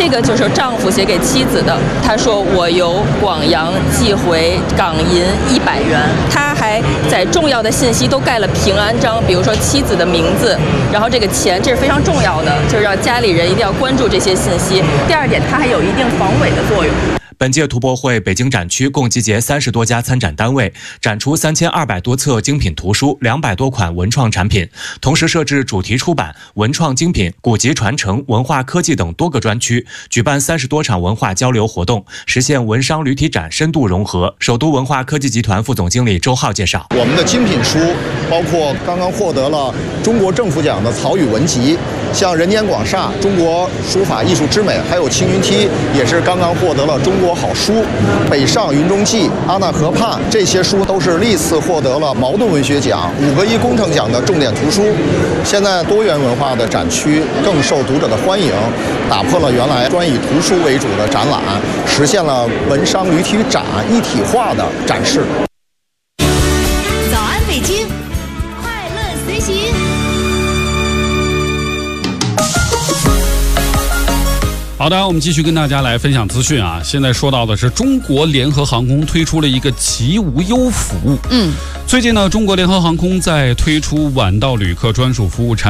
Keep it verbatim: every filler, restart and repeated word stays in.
这个就是丈夫写给妻子的，他说我由广阳寄回港银一百元。他还在重要的信息都盖了平安章，比如说妻子的名字，然后这个钱，这是非常重要的，就是让家里人一定要关注这些信息。第二点，它还有一定防伪的作用。 本届图博会北京展区共集结三十多家参展单位，展出三千二百多册精品图书、两百多款文创产品，同时设置主题出版、文创精品、古籍传承、文化科技等多个专区，举办三十多场文化交流活动，实现文商旅体展深度融合。首都文化科技集团副总经理周浩介绍， 我们的精品书包括刚刚获得了中国政府奖的草语文集，像《人间广厦》、中国书法艺术之美，还有《青云梯》也是刚刚获得了中国好书，《北上云中记》、《阿那河畔》这些书都是历次获得了茅盾文学奖、五个一工程奖的重点图书。现在多元文化的展区更受读者的欢迎，打破了原来专以图书为主的展览，实现了文商旅体展一体化的展示。 早安北京，快乐随行。 好的，我们继续跟大家来分享资讯啊。现在说到的是中国联合航空推出了一个骑无忧服务。 嗯， 最近呢，中国联合航空在推出晚到旅客专属服务产